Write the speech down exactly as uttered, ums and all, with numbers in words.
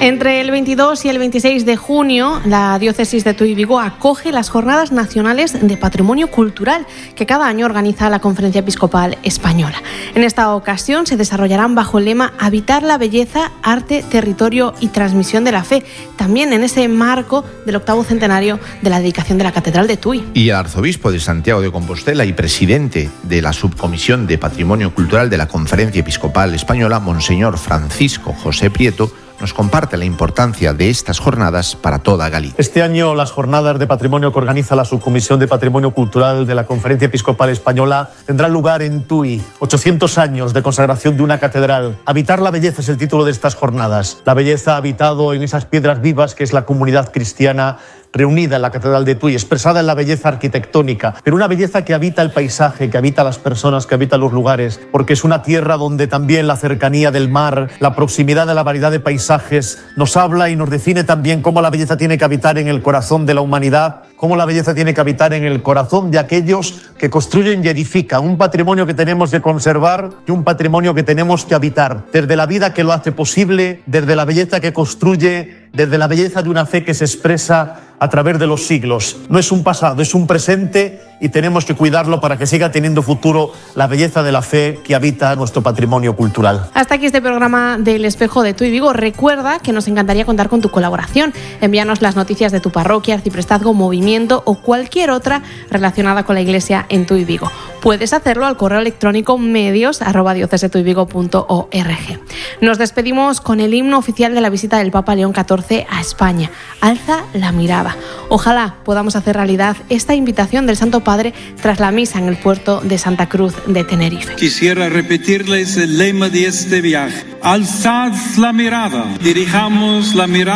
Entre el veintidós y el veintiséis de junio, la diócesis de Tuy Vigo acoge las Jornadas Nacionales de Patrimonio Cultural que cada año organiza la Conferencia Episcopal Española. En esta ocasión se desarrollarán bajo el lema Habitar la belleza, arte, territorio y transmisión de la fe, también en ese marco del octavo centenario de la dedicación de la Catedral de Tuy. Y el arzobispo de Santiago de Compostela y presidente de la Subcomisión de Patrimonio Cultural de la Conferencia Episcopal Española, Monseñor Francisco José Prieto, nos comparte la importancia de estas jornadas para toda Galicia. Este año las jornadas de patrimonio que organiza la Subcomisión de Patrimonio Cultural de la Conferencia Episcopal Española tendrán lugar en Tuy. ochocientos años de consagración de una catedral. Habitar la belleza es el título de estas jornadas. La belleza ha habitado en esas piedras vivas que es la comunidad cristiana reunida en la Catedral de Tuy, expresada en la belleza arquitectónica, pero una belleza que habita el paisaje, que habita las personas, que habita los lugares, porque es una tierra donde también la cercanía del mar, la proximidad de la variedad de paisajes nos habla y nos define también cómo la belleza tiene que habitar en el corazón de la humanidad, cómo la belleza tiene que habitar en el corazón de aquellos que construyen y edifican, un patrimonio que tenemos que conservar y un patrimonio que tenemos que habitar, desde la vida que lo hace posible, desde la belleza que construye, desde la belleza de una fe que se expresa a través de los siglos. No es un pasado, es un presente y tenemos que cuidarlo para que siga teniendo futuro la belleza de la fe que habita nuestro patrimonio cultural. Hasta aquí este programa del Espejo de Tuy Vigo. Recuerda que nos encantaría contar con tu colaboración. Envíanos las noticias de tu parroquia, arciprestazgo, movimiento o cualquier otra relacionada con la Iglesia en Tuy Vigo. Puedes hacerlo al correo electrónico medios arroba diocesetuyvigo punto org. Nos despedimos con el himno oficial de la visita del Papa León catorce a España. Alza la mirada. Ojalá podamos hacer realidad esta invitación del Santo Padre tras la misa en el puerto de Santa Cruz de Tenerife. Quisiera repetirles el lema de este viaje. Alzad la mirada, dirijamos la mirada